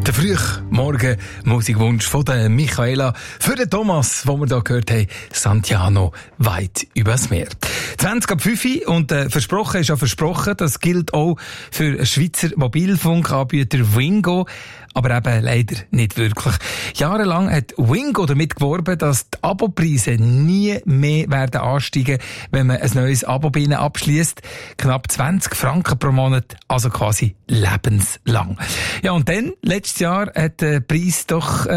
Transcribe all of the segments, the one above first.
Der Frühmorgen Musikwunsch von der Michaela für den Thomas, wo wir da gehört haben, Santiano, weit übers Meer. 20:05 und versprochen ist ja versprochen, das gilt auch für Schweizer Mobilfunkanbieter Wingo, aber eben leider nicht wirklich. Jahrelang hat Wingo damit geworben, dass die Abopreise nie mehr werden ansteigen, wenn man ein neues Abo bei ihnen abschliesst. Knapp 20 Franken pro Monat, also quasi lebenslang. Ja, und dann, letztes Jahr, hat der Preis doch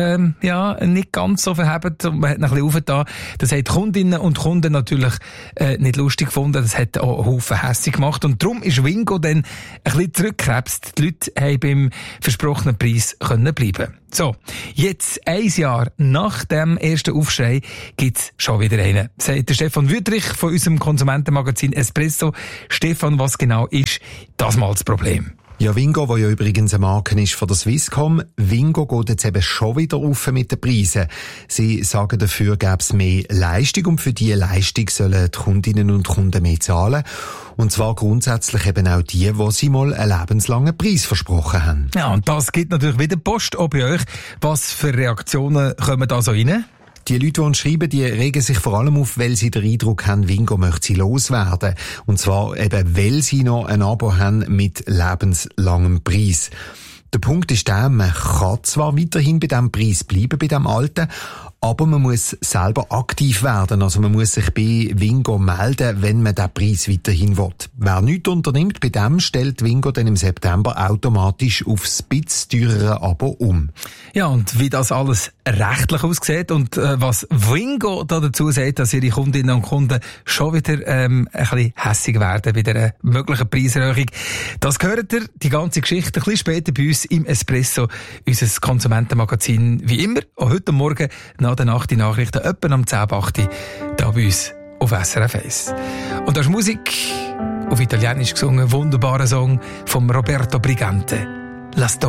nicht ganz so verhebt und man hat noch ein bisschen aufgetan. Das haben die Kundinnen und Kunden natürlich nicht lustig gefunden. Das hat auch einen Haufen hässig gemacht. Und darum ist Wingo dann ein bisschen zurückgekrebst. Die Leute haben beim versprochenen Preis können bleiben. So, jetzt, ein Jahr nach dem ersten Aufschrei, gibt's schon wieder einen. Sagt der Stefan Wüthrich von unserem Konsumentenmagazin Espresso. Stefan, was genau ist das mal das Problem? Ja, Wingo, wo ja übrigens eine Marke ist von der Swisscom, Wingo geht jetzt eben schon wieder rauf mit den Preisen. Sie sagen, dafür gäbe es mehr Leistung und für diese Leistung sollen die Kundinnen und Kunden mehr zahlen. Und zwar grundsätzlich eben auch die sie mal einen lebenslangen Preis versprochen haben. Ja, und das gibt natürlich wieder Post auch bei euch. Was für Reaktionen kommen da so rein? Die Leute, die uns schreiben, die regen sich vor allem auf, weil sie den Eindruck haben, Wingo möchte sie loswerden. Und zwar eben, weil sie noch ein Abo haben mit lebenslangem Preis. Der Punkt ist der, man kann zwar weiterhin bei diesem Preis bleiben, bei dem alten, aber man muss selber aktiv werden. Also man muss sich bei Wingo melden, wenn man diesen Preis weiterhin will. Wer nichts unternimmt, bei dem stellt Wingo dann im September automatisch aufs bisschen teurere Abo um. Ja, und wie das alles rechtlich aussieht und was Wingo da dazu sagt, dass ihre Kundinnen und Kunden schon wieder ein bisschen hässig werden bei dieser möglichen Preiserhöhung, das gehört ihr, die ganze Geschichte, ein bisschen später bei uns im Espresso, unser Konsumentenmagazin, wie immer, auch heute Morgen nach der Nacht die Nachrichten, etwa am 10:08 da bei uns auf SRF 1. Und das ist Musik auf Italienisch gesungen, wunderbarer Song von Roberto Brigante. La Storia.